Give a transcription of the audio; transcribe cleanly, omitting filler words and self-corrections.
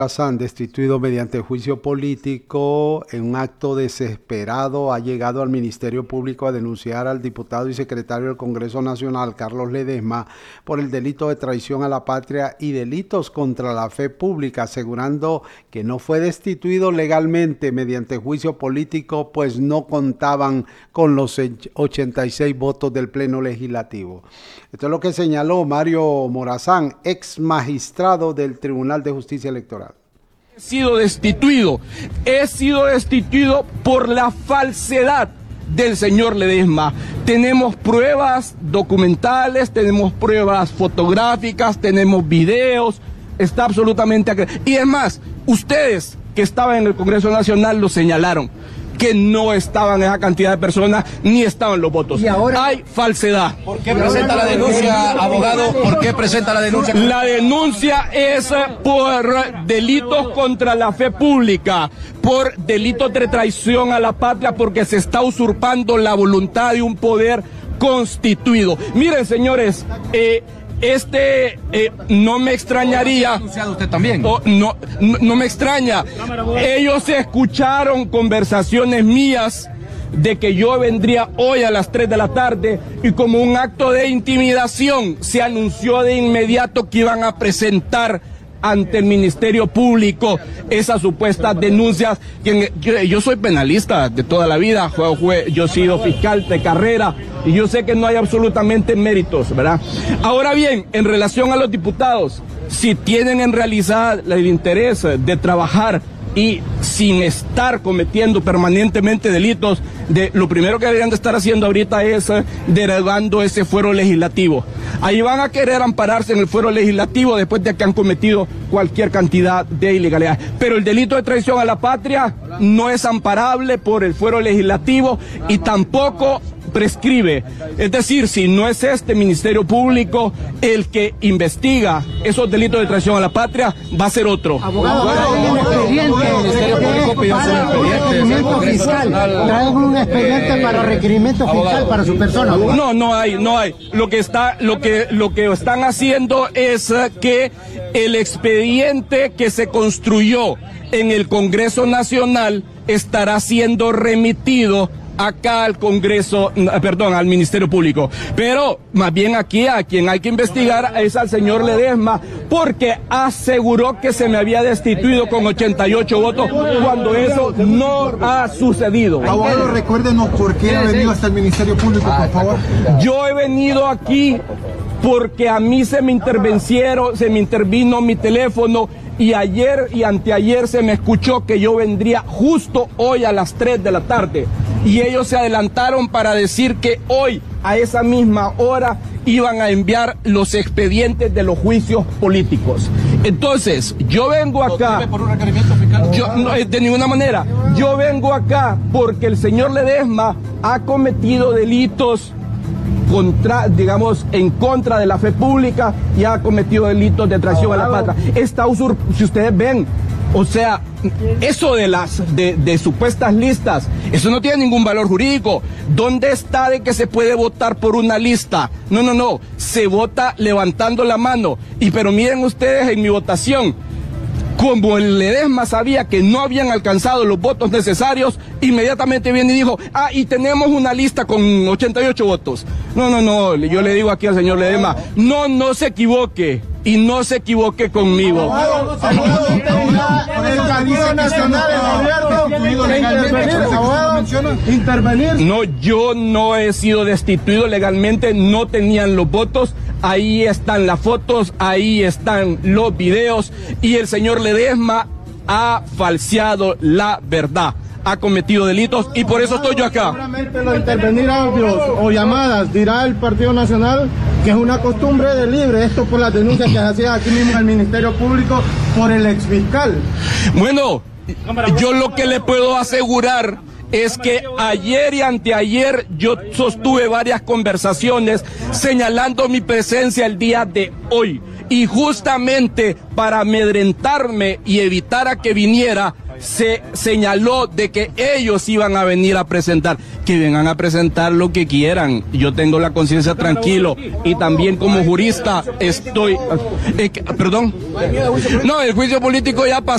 Morazán, destituido mediante juicio político, en un acto desesperado, ha llegado al Ministerio Público a denunciar al diputado y secretario del Congreso Nacional, Carlos Ledesma, por el delito de traición a la patria y delitos contra la fe pública, asegurando que no fue destituido legalmente mediante juicio político, pues no contaban con los 86 votos del Pleno Legislativo. Esto es lo que señaló Mario Morazán, ex magistrado del Tribunal de Justicia Electoral. He sido destituido por la falsedad del señor Ledesma. Tenemos pruebas documentales, tenemos pruebas fotográficas, tenemos videos, está absolutamente acreditado. Y es más, ustedes que estaban en el Congreso Nacional lo señalaron, que no estaban esa cantidad de personas, ni estaban los votos. ¿Y ahora? Hay falsedad. ¿Por qué presenta la denuncia, abogado? ¿Por qué presenta la denuncia? La denuncia es por delitos contra la fe pública, por delitos de traición a la patria, porque se está usurpando la voluntad de un poder constituido. Miren, señores, no me extrañaría. ¿Ha denunciado usted también? No me extraña. Ellos escucharon conversaciones mías de que yo vendría hoy a las 3 de la tarde y como un acto de intimidación se anunció de inmediato que iban a presentar ante el Ministerio Público esas supuestas denuncias. Yo soy penalista de toda la vida, yo he sido fiscal de carrera y yo sé que no hay absolutamente méritos, ¿verdad? Ahora bien, en relación a los diputados, si tienen en realidad el interés de trabajar y sin estar cometiendo permanentemente delitos, lo primero que deberían de estar haciendo ahorita es derogando ese fuero legislativo. Ahí van a querer ampararse en el fuero legislativo después de que han cometido cualquier cantidad de ilegalidad. Pero el delito de traición a la patria no es amparable por el fuero legislativo y tampoco prescribe. Es decir, si no es este Ministerio Público el que investiga esos delitos de traición a la patria, va a ser otro. Abogado, el Ministerio Público pidió requerimiento fiscal. ¿Traen un expediente para requerimiento fiscal para su persona? No hay. Lo que están haciendo es que el expediente que se construyó en el Congreso Nacional estará siendo remitido acá al Congreso, al Ministerio Público. Pero más bien aquí a quien hay que investigar es al señor Ledesma, porque aseguró que se me había destituido con 88 votos cuando eso no ha sucedido. Abogado, recuérdenos por qué ha venido hasta el Ministerio Público, por favor. Yo he venido aquí porque a mí se me intervino mi teléfono y ayer y anteayer se me escuchó que yo vendría justo hoy a las 3 de la tarde. Y ellos se adelantaron para decir que hoy, a esa misma hora, iban a enviar los expedientes de los juicios políticos. Entonces, yo vengo acá... ¿Por un requerimiento fiscal? No, de ninguna manera. Yo vengo acá porque el señor Ledesma ha cometido delitos en contra de la fe pública y ha cometido delitos de traición a la patria. Si ustedes ven, o sea, eso de supuestas listas, eso no tiene ningún valor jurídico. ¿Dónde está de que se puede votar por una lista? No, se vota levantando la mano. Pero miren ustedes en mi votación, como el Ledesma sabía que no habían alcanzado los votos necesarios, inmediatamente viene y dijo, y tenemos una lista con 88 votos. No, yo le digo aquí al señor Ledesma, no se equivoque, y no se equivoque conmigo. No, yo no he sido destituido legalmente, no tenían los votos. Ahí están las fotos, ahí están los videos y el señor Ledesma ha falseado la verdad, ha cometido delitos y por eso estoy yo acá. Seguramente los intervenir audios o llamadas dirá el Partido Nacional que es una costumbre de libre, esto por las denuncias que se hacían aquí mismo en el Ministerio Público por el exfiscal. Bueno, yo lo que le puedo asegurar es que ayer y anteayer yo sostuve varias conversaciones señalando mi presencia el día de hoy. Y justamente para amedrentarme y evitar a que viniera, se señaló de que ellos iban a venir a presentar, que vengan a presentar lo que quieran. Yo tengo la conciencia tranquilo y también como jurista estoy... ¿Perdón? No, el juicio político ya pasó.